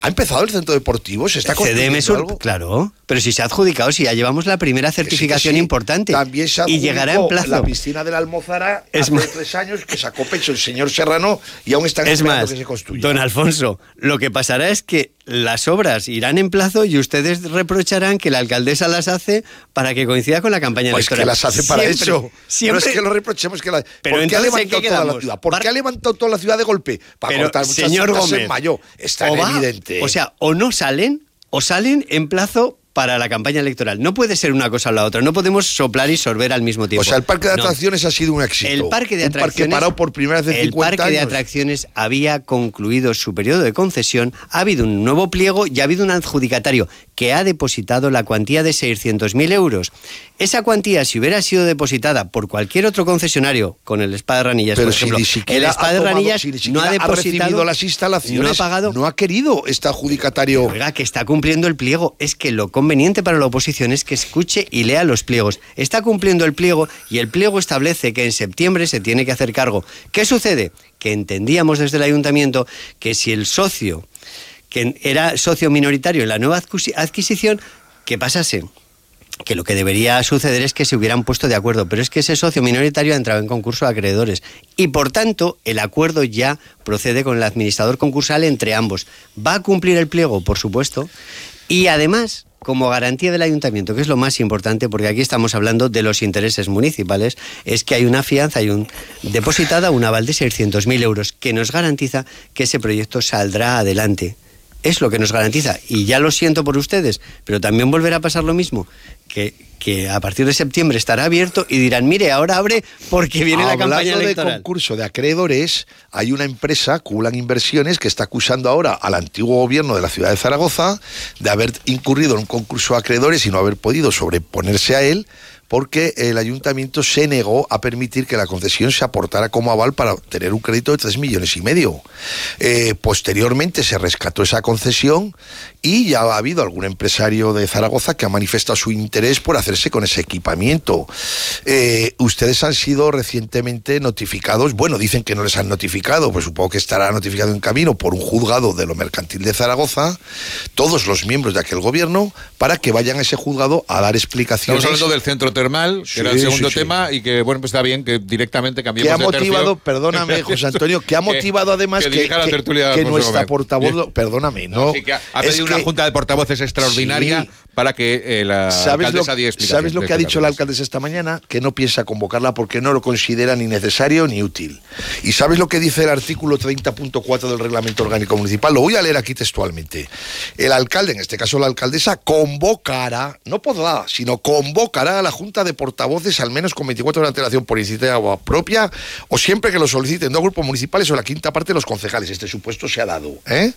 ¿Ha empezado el centro deportivo? ¿Se está construyendo algo? Claro, pero si se ha adjudicado, si ya llevamos la primera certificación importante. También se adjudicó y llegará en plazo. La piscina de la Almozara hace 3 años que sacó pecho el señor Serrano y aún están esperando que se construya. Don Alfonso, lo que pasará es que las obras irán en plazo y ustedes reprocharán que la alcaldesa las hace para que coincida con la campaña electoral. Pues que las hace para eso. Siempre. No es que lo reprochemos. Pero ¿Por qué ha levantado toda la ciudad? ¿Por qué ha levantado toda la ciudad de golpe? Para cortar muchas señor citas Gómez, en mayo. Está evidente. O sea, o no salen, o salen en plazo para la campaña electoral. No puede ser una cosa o la otra. No podemos soplar y sorber al mismo tiempo. O sea, el parque de atracciones ha sido un éxito. El parque de atracciones, un parque parado por primera vez en 50 años. El parque de atracciones había concluido su periodo de concesión, ha habido un nuevo pliego y ha habido un adjudicatario que ha depositado la cuantía de 600.000 euros. Esa cuantía, si hubiera sido depositada por cualquier otro concesionario, con el Spa de Ranillas, pero por ejemplo, si ni siquiera el Spa de Ranillas no ha recibido las instalaciones, no ha pagado, no ha querido este adjudicatario. Oiga, que está cumpliendo el pliego. Es que lo conveniente para la oposición es que escuche y lea los pliegos. Está cumpliendo el pliego y el pliego establece que en septiembre se tiene que hacer cargo. ¿Qué sucede? Que entendíamos desde el ayuntamiento que si el socio, que era socio minoritario en la nueva adquisición, que pasase. Que lo que debería suceder es que se hubieran puesto de acuerdo, pero es que ese socio minoritario ha entrado en concurso de acreedores y por tanto el acuerdo ya procede con el administrador concursal entre ambos. Va a cumplir el pliego, por supuesto, y además, como garantía del ayuntamiento, que es lo más importante, porque aquí estamos hablando de los intereses municipales, es que hay una fianza, depositada un aval de 600.000 euros que nos garantiza que ese proyecto saldrá adelante. Es lo que nos garantiza, y ya lo siento por ustedes, pero también volverá a pasar lo mismo, que a partir de septiembre estará abierto y dirán, mire, ahora abre porque viene la campaña electoral. Hablando de concurso de acreedores, hay una empresa, Culan Inversiones, que está acusando ahora al antiguo gobierno de la ciudad de Zaragoza de haber incurrido en un concurso de acreedores y no haber podido sobreponerse a él, porque el ayuntamiento se negó a permitir que la concesión se aportara como aval para obtener un crédito de 3,5 millones. Posteriormente se rescató esa concesión y ya ha habido algún empresario de Zaragoza que ha manifestado su interés por hacerse con ese equipamiento. Ustedes han sido recientemente notificados, bueno, dicen que no les han notificado, pues supongo que estará notificado en camino por un juzgado de lo mercantil de Zaragoza, todos los miembros de aquel gobierno, para que vayan a ese juzgado a dar explicaciones. Estamos hablando del centro termal, que era el segundo tema, y que, bueno, pues está bien que directamente cambiemos de tercio. Que ha motivado, perdóname, José Antonio, que ha motivado además que nuestra portavoz, perdóname, ¿no? Sí, que ha pedido una junta de portavoces extraordinaria para que la alcaldesa diera explicaciones. ¿Sabes lo que ha dicho la alcaldesa esta mañana? Que no piensa convocarla porque no lo considera ni necesario ni útil. ¿Y sabes lo que dice el artículo 30.4 del Reglamento Orgánico Municipal? Lo voy a leer aquí textualmente. El alcalde, en este caso la alcaldesa, convocará, no podrá, sino convocará a la junta de portavoces al menos con 24 horas de antelación por iniciativa propia o siempre que lo soliciten 2 grupos municipales o la quinta parte de los concejales. Este supuesto se ha dado.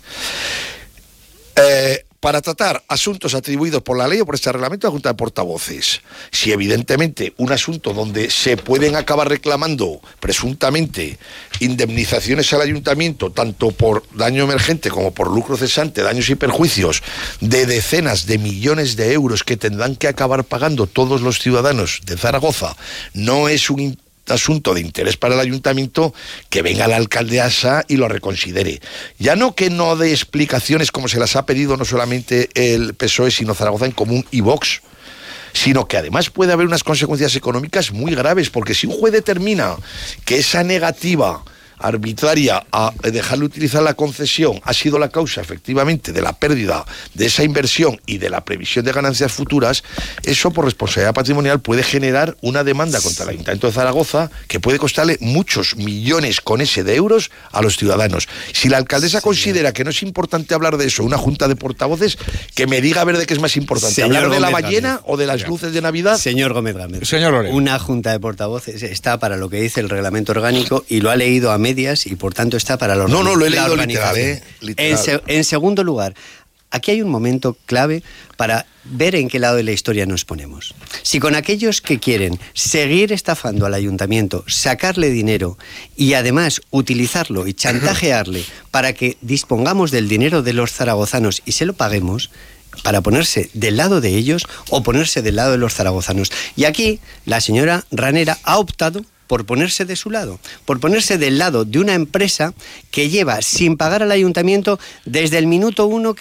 Para tratar asuntos atribuidos por la ley o por este reglamento a la Junta de Portavoces. Si evidentemente un asunto donde se pueden acabar reclamando presuntamente indemnizaciones al ayuntamiento, tanto por daño emergente como por lucro cesante, daños y perjuicios de decenas de millones de euros que tendrán que acabar pagando todos los ciudadanos de Zaragoza, no es un asunto de interés para el ayuntamiento, que venga la alcaldesa y lo reconsidere. Ya no que no dé explicaciones como se las ha pedido no solamente el PSOE, sino Zaragoza en Común y Vox, sino que además puede haber unas consecuencias económicas muy graves, porque si un juez determina que esa negativa arbitraria a dejarle utilizar la concesión ha sido la causa efectivamente de la pérdida de esa inversión y de la previsión de ganancias futuras, eso por responsabilidad patrimonial puede generar una demanda contra el Ayuntamiento de Zaragoza que puede costarle muchos millones con ese de euros a los ciudadanos. Si la alcaldesa considera que no es importante hablar de eso, una junta de portavoces, que me diga a ver de qué es más importante, hablar de la ballena o de las luces de Navidad. Señor Gómez Gámez, señor Lorena, una junta de portavoces está para lo que dice el reglamento orgánico y lo ha leído a medias y por tanto está para la organización. No, lo he leído literal. En segundo lugar, aquí hay un momento clave para ver en qué lado de la historia nos ponemos. Si con aquellos que quieren seguir estafando al ayuntamiento, sacarle dinero y además utilizarlo y chantajearle para que dispongamos del dinero de los zaragozanos y se lo paguemos, para ponerse del lado de ellos o ponerse del lado de los zaragozanos. Y aquí la señora Ranera ha optado por ponerse de su lado, por ponerse del lado de una empresa que lleva sin pagar al ayuntamiento desde el minuto 1 que